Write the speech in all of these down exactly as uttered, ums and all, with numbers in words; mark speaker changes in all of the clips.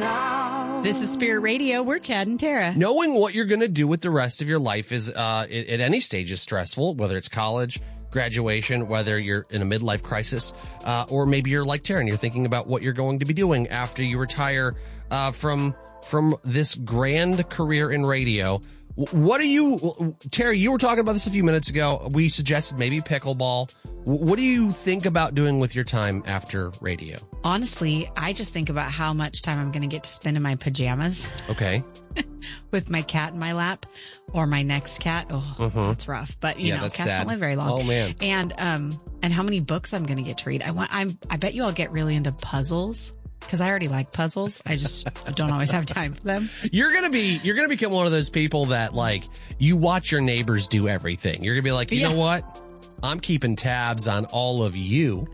Speaker 1: now.
Speaker 2: This is Spirit Radio. We're Chad and Tara.
Speaker 3: Knowing what you're going to do with the rest of your life is, uh, at any stage is stressful, whether it's college, graduation, whether you're in a midlife crisis, uh, or maybe you're like Tara and you're thinking about what you're going to be doing after you retire, uh, from, from this grand career in radio. What are you, Terry, you were talking about this a few minutes ago. We suggested maybe pickleball. What do you think about doing with your time after radio?
Speaker 2: Honestly, I just think about how much time I'm going to get to spend in my pajamas.
Speaker 3: Okay.
Speaker 2: With my cat in my lap or my next cat. Oh, mm-hmm. That's rough. But, you
Speaker 3: yeah,
Speaker 2: know, cats
Speaker 3: sad.
Speaker 2: don't live very long.
Speaker 3: Oh, man.
Speaker 2: And, um, and how many books I'm going to get to read. I want, I'm, I bet you I'll get really into puzzles. Because I already like puzzles. I just don't always have time for them.
Speaker 3: You're going to be, you're going to become one of those people that, like, you watch your neighbors do everything. You're going to be like, you yeah. know what? I'm keeping tabs on all of you.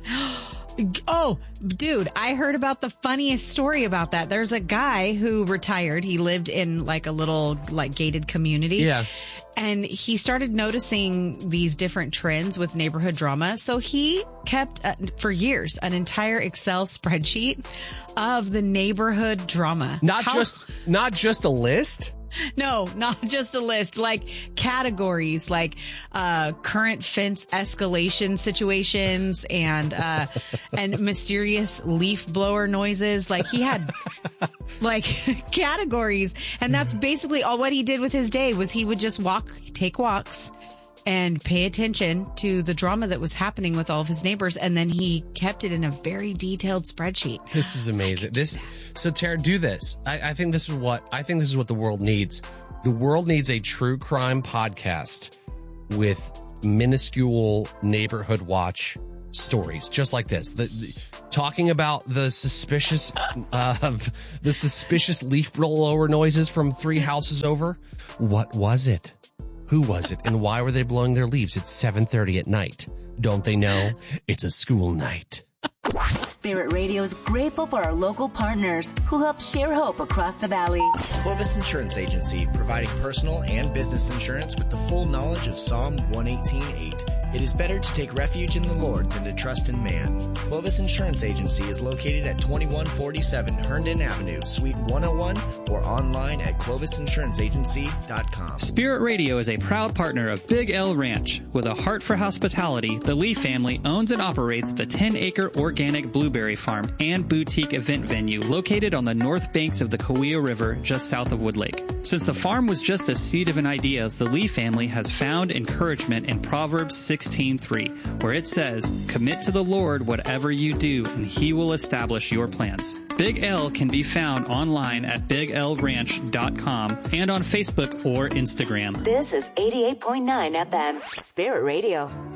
Speaker 2: Oh, dude, I heard about the funniest story about that. There's a guy who retired. He lived in like a little like gated community.
Speaker 3: Yeah.
Speaker 2: And he started noticing these different trends with neighborhood drama. So he kept uh, for years an entire Excel spreadsheet of the neighborhood drama.
Speaker 3: Not
Speaker 2: How-
Speaker 3: just, not just a list.
Speaker 2: No, not just a list, like categories, like, uh, current fence escalation situations and, uh, and mysterious leaf blower noises. Like he had like categories. And that's basically all what he did with his day was he would just walk, take walks and pay attention to the drama that was happening with all of his neighbors. And then he kept it in a very detailed spreadsheet.
Speaker 3: This is amazing. This, so Tara, do this. I, I think this is what, I think this is what the world needs. The world needs a true crime podcast with minuscule neighborhood watch stories, just like this. The, the talking about the suspicious, uh, the suspicious leaf blower noises from three houses over. What was it? Who was it? And why were they blowing their leaves at seven thirty at night? Don't they know it's a school night?
Speaker 4: Spirit Radio is grateful for our local partners who help share hope across the valley.
Speaker 5: Clovis Insurance Agency, providing personal and business insurance with the full knowledge of Psalm one eighteen eight. It is better to take refuge in the Lord than to trust in man. Clovis Insurance Agency is located at twenty-one forty-seven Herndon Avenue, Suite one oh one, or online at clovis insurance agency dot com.
Speaker 6: Spirit Radio is a proud partner of Big L Ranch. With a heart for hospitality, the Lee family owns and operates the ten-acre organic blueberry farm and boutique event venue located on the north banks of the Kaweah River, just south of Woodlake. Since the farm was just a seed of an idea, the Lee family has found encouragement in Proverbs sixteen three, where it says, "Commit to the Lord whatever you do, and He will establish your plans." Big L can be found online at big l ranch dot com and on Facebook or Instagram.
Speaker 4: This is eighty-eight point nine F M, Spirit Radio.